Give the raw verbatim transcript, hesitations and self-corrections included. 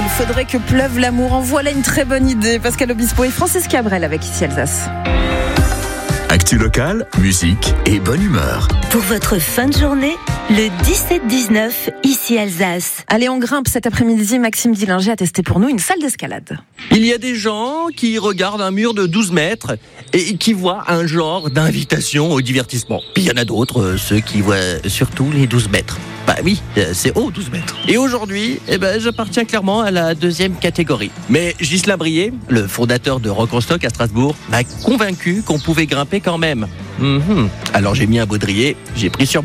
Il faudrait que pleuve l'amour. En voilà une très bonne idée. Pascal Obispo et Francis Cabrel avec Ici Alsace. Actu locale, musique et bonne humeur. Pour votre fin de journée, le dix-sept dix-neuf, Ici Alsace. Allez, on grimpe cet après-midi. Maxime Dillinger a testé pour nous une salle d'escalade. Il y a des gens qui regardent un mur de douze mètres et qui voient un genre d'invitation au divertissement. Puis il y en a d'autres, euh, ceux qui voient surtout les douze mètres. Bah oui, euh, c'est haut douze mètres. Et aujourd'hui, eh ben, j'appartiens clairement à la deuxième catégorie. Mais Ghislain Brier, le fondateur de Rock en Stock à Strasbourg, m'a convaincu qu'on pouvait grimper quand même. Mm-hmm. Alors j'ai mis un baudrier, j'ai pris sur